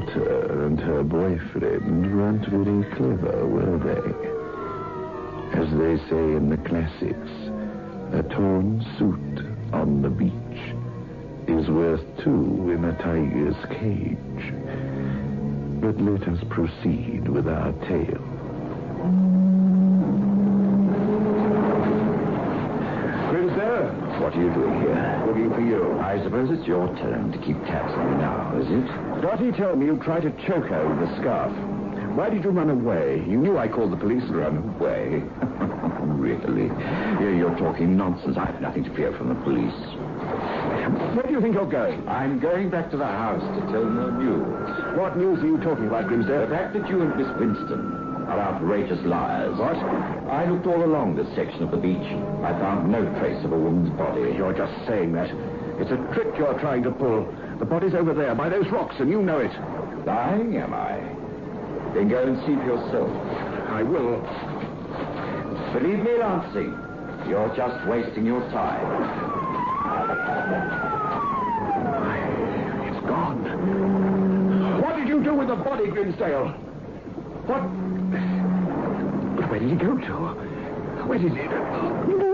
daughter and her boyfriend weren't very clever, were they? As they say in the classics, a torn suit on the beach is worth two in a tiger's cage. But let us proceed with our tale. Grimsdale? What are you doing here? Looking for you. I suppose it's your turn to keep tabs on me now, is it? Dottie told me you tried to choke her with the scarf. Why did you run away? You knew I called the police. Run away? Really? You're talking nonsense. I have nothing to fear from the police. Where do you think you're going? I'm going back to the house to tell no news. What news are you talking about, Grimsdale? The fact that you and Miss Winston are outrageous liars. What? I looked all along this section of the beach. I found no trace of a woman's body. You're just saying that. It's a trick you're trying to pull. The body's over there by those rocks, and you know it. Lying, am I? Then go and see for yourself. I will. Believe me, Lancey, you're just wasting your time. It's gone. What did you do with the body, Grimsdale? What? But where did he go to? Where did he...